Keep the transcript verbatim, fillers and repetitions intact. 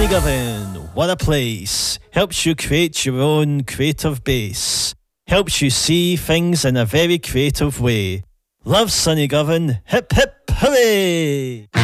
Sunnygovern, what a place. Helps you create your own creative base. Helps you see things in a very creative way. Love Sunnygovern, hip hip hooray!